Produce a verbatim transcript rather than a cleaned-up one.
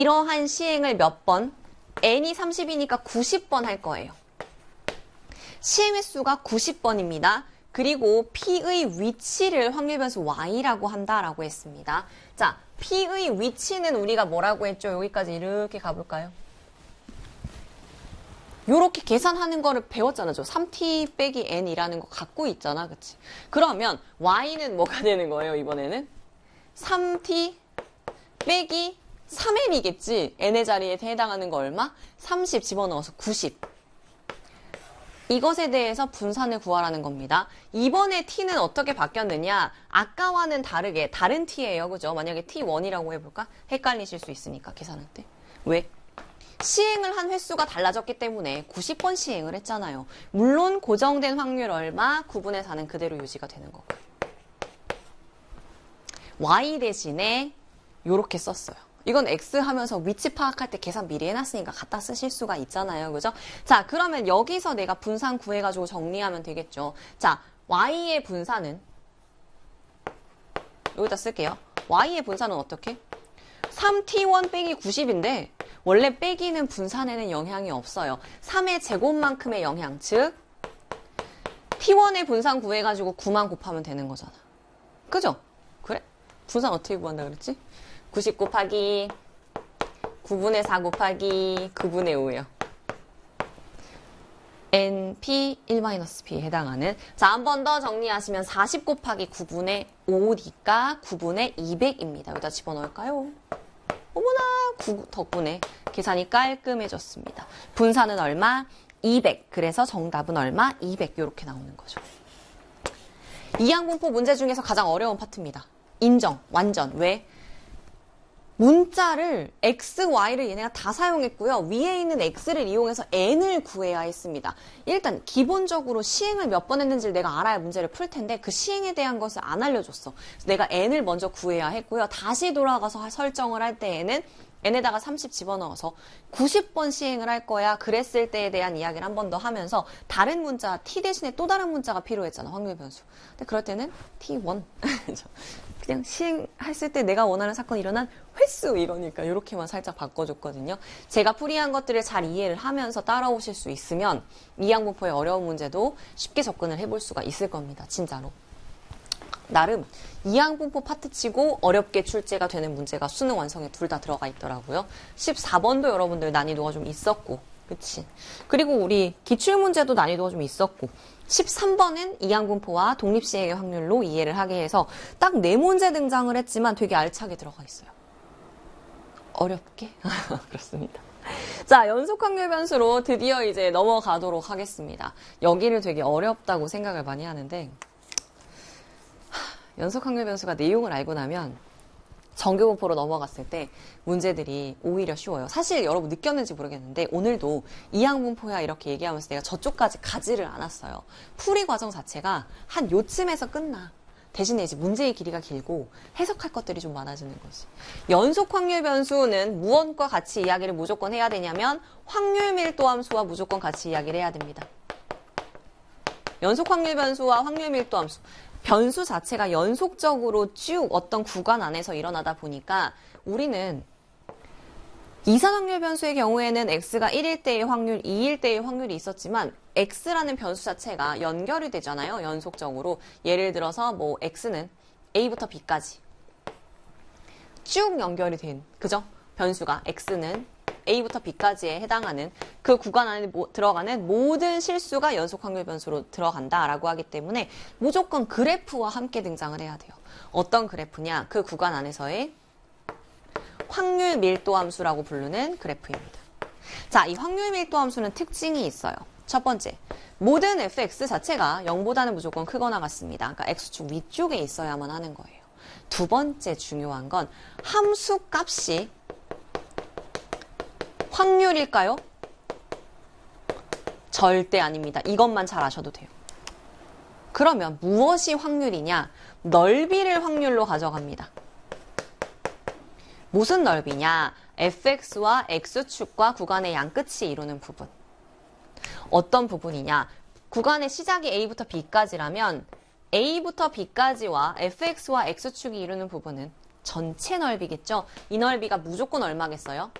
이러한 시행을 몇 번? n이 삼십이니까 구십 번 할 거예요. 시행 횟수가 구십 번입니다. 그리고 P의 위치를 확률변수 Y라고 한다라고 했습니다. 자, P의 위치는 우리가 뭐라고 했죠? 여기까지 이렇게 가볼까요? 요렇게 계산하는 거를 배웠잖아. 저 삼 티 빼기 n이라는 거 갖고 있잖아. 그치? 그러면 Y는 뭐가 되는 거예요, 이번에는? 삼 티 빼기 삼 엔이겠지. n의 자리에 해당하는 거 얼마? 삼십 집어넣어서 구십. 이것에 대해서 분산을 구하라는 겁니다. 이번에 t는 어떻게 바뀌었느냐? 아까와는 다르게 다른 t예요. 그죠? 만약에 티 원이라고 해볼까? 헷갈리실 수 있으니까 계산할 때. 왜? 시행을 한 횟수가 달라졌기 때문에 구십 번 시행을 했잖아요. 물론 고정된 확률 얼마? 구분의 사는 그대로 유지가 되는 거고. y 대신에 요렇게 썼어요. 이건 x 하면서 위치 파악할 때 계산 미리 해놨으니까 갖다 쓰실 수가 있잖아요. 그죠? 자, 그러면 여기서 내가 분산 구해가지고 정리하면 되겠죠. 자, y의 분산은 여기다 쓸게요. y의 분산은 어떻게? 삼 티 원 빼기 구십인데 원래 빼기는 분산에는 영향이 없어요. 삼의 제곱만큼의 영향, 즉 티 원의 분산 구해가지고 구만 곱하면 되는 거잖아. 그죠? 그래? 분산 어떻게 구한다 그랬지? 구십 곱하기 구분의 사 곱하기 구분의 오예요. 엔 피 일 마이너스 피에 해당하는. 자, 한 번 더 정리하시면 사십 곱하기 구분의 오니까 구분의 이백입니다. 여기다 집어넣을까요? 어머나, 구 덕분에 계산이 깔끔해졌습니다. 분산은 얼마? 이백. 그래서 정답은 얼마? 이백. 이렇게 나오는 거죠. 이항공포 문제 중에서 가장 어려운 파트입니다. 인정, 완전. 왜? 문자를 x, y를 얘네가 다 사용했고요. 위에 있는 x를 이용해서 n을 구해야 했습니다. 일단 기본적으로 시행을 몇 번 했는지를 내가 알아야 문제를 풀 텐데 그 시행에 대한 것을 안 알려줬어. 그래서 내가 n을 먼저 구해야 했고요. 다시 돌아가서 설정을 할 때에는 n에다가 삼십 집어넣어서 구십 번 시행을 할 거야. 그랬을 때에 대한 이야기를 한 번 더 하면서 다른 문자, t 대신에 또 다른 문자가 필요했잖아. 확률 변수. 근데 그럴 때는 티 원. 그냥 시행했을 때 내가 원하는 사건이 일어난 횟수 이러니까 이렇게만 살짝 바꿔줬거든요. 제가 풀이한 것들을 잘 이해를 하면서 따라오실 수 있으면 이항분포의 어려운 문제도 쉽게 접근을 해볼 수가 있을 겁니다. 진짜로. 나름 이항분포 파트치고 어렵게 출제가 되는 문제가 수능 완성에 둘 다 들어가 있더라고요. 십사 번도 여러분들 난이도가 좀 있었고, 그치? 그리고 우리 기출문제도 난이도가 좀 있었고, 십삼 번은 이항분포와 독립시행의 확률로 이해를 하게 해서 딱 네 문제 등장을 했지만 되게 알차게 들어가 있어요. 어렵게? 그렇습니다. 자, 연속확률 변수로 드디어 이제 넘어가도록 하겠습니다. 여기를 되게 어렵다고 생각을 많이 하는데 연속확률 변수가 내용을 알고 나면 정규분포로 넘어갔을 때 문제들이 오히려 쉬워요. 사실 여러분 느꼈는지 모르겠는데 오늘도 이항분포야 이렇게 얘기하면서 내가 저쪽까지 가지를 않았어요. 풀이 과정 자체가 한 요쯤에서 끝나. 대신에 이제 문제의 길이가 길고 해석할 것들이 좀 많아지는 거지. 연속확률 변수는 무엇과 같이 이야기를 무조건 해야 되냐면 확률 밀도 함수와 무조건 같이 이야기를 해야 됩니다. 연속확률 변수와 확률 밀도 함수. 변수 자체가 연속적으로 쭉 어떤 구간 안에서 일어나다 보니까 우리는 이산확률 변수의 경우에는 x가 일일 때의 확률, 이일 때의 확률이 있었지만 x라는 변수 자체가 연결이 되잖아요. 연속적으로. 예를 들어서 뭐 x는 a부터 b까지 쭉 연결이 된, 그죠? 변수가 x는 a부터 b까지에 해당하는 그 구간 안에 모, 들어가는 모든 실수가 연속확률 변수로 들어간다라고 하기 때문에 무조건 그래프와 함께 등장을 해야 돼요. 어떤 그래프냐? 그 구간 안에서의 확률 밀도 함수라고 부르는 그래프입니다. 자, 이 확률 밀도 함수는 특징이 있어요. 첫 번째, 모든 fx 자체가 영보다는 무조건 크거나 같습니다. 그러니까 x축 위쪽에 있어야만 하는 거예요. 두 번째 중요한 건 함수 값이 확률일까요? 절대 아닙니다. 이것만 잘 아셔도 돼요. 그러면 무엇이 확률이냐? 넓이를 확률로 가져갑니다. 무슨 넓이냐? fx와 x축과 구간의 양끝이 이루는 부분. 어떤 부분이냐? 구간의 시작이 a부터 b까지라면 a부터 b까지와 fx와 x축이 이루는 부분은 전체 넓이겠죠? 이 넓이가 무조건 얼마겠어요?